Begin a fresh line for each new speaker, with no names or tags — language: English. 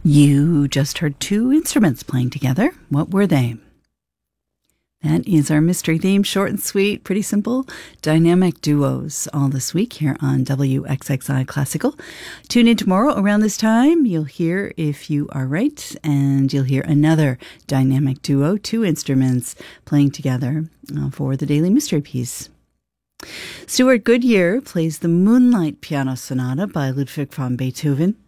You just heard two instruments playing together. What were they? That is our mystery theme, short and sweet, pretty simple. Dynamic duos all this week here on WXXI Classical. Tune in tomorrow around this time. You'll hear If You Are Right, and you'll hear another dynamic duo, two instruments playing together for the Daily Mystery Piece. Stuart Goodyear plays the Moonlight Piano Sonata by Ludwig van Beethoven.